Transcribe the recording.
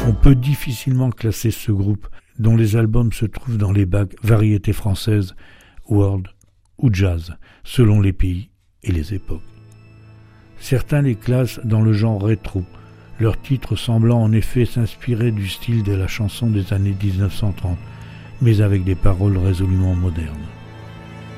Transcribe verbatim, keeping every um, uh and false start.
On peut difficilement classer ce groupe, dont les albums se trouvent dans les bacs variétés françaises, world ou jazz, selon les pays et les époques. Certains les classent dans le genre rétro, leurs titres semblant en effet s'inspirer du style de la chanson des années dix-neuf cent trente, mais avec des paroles résolument modernes.